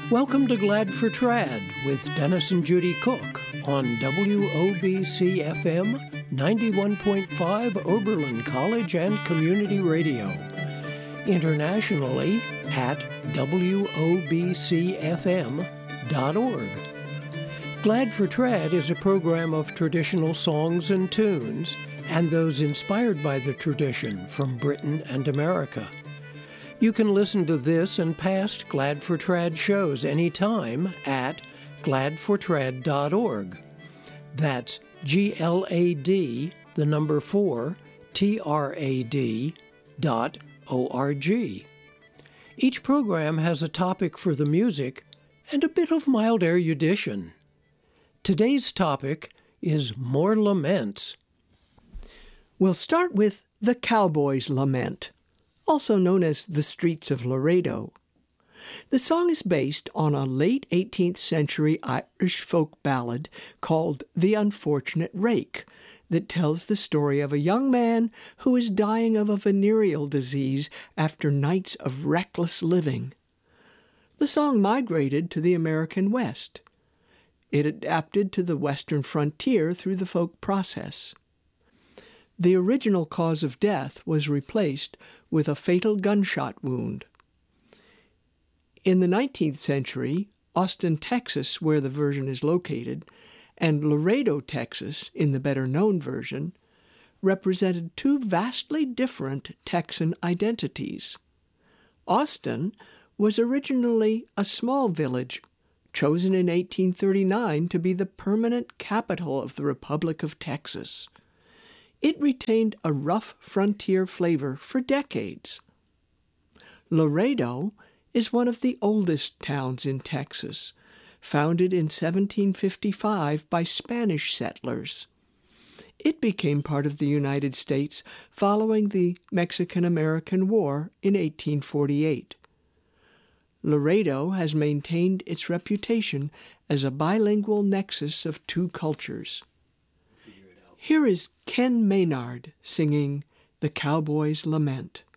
Welcome to Glad for Trad with Dennis and Judy Cook on WOBC FM 91.5 Oberlin College and Community Radio. Internationally at WOBCFM.org. Glad for Trad is a program of traditional songs and tunes and those inspired by the tradition from Britain and America. You can listen to this and past Glad for Trad shows anytime at gladfortrad.org. That's GLAD, the number 4, TRAD.org. Each program has a topic for the music and a bit of mild erudition. Today's topic is More Laments. We'll start with The Cowboy's Lament, also known as The Streets of Laredo. The song is based on a late 18th century Irish folk ballad called The Unfortunate Rake that tells the story of a young man who is dying of a venereal disease after nights of reckless living. The song migrated to the American West. It adapted to the Western frontier through the folk process. The original cause of death was replaced with a fatal gunshot wound. In the 19th century, Austin, Texas, where the version is located, and Laredo, Texas, in the better-known version, represented two vastly different Texan identities. Austin was originally a small village, chosen in 1839 to be the permanent capital of the Republic of Texas. It retained a rough frontier flavor for decades. Laredo is one of the oldest towns in Texas, founded in 1755 by Spanish settlers. It became part of the United States following the Mexican-American War in 1848. Laredo has maintained its reputation as a bilingual nexus of two cultures. Here is Ken Maynard singing The Cowboy's Lament.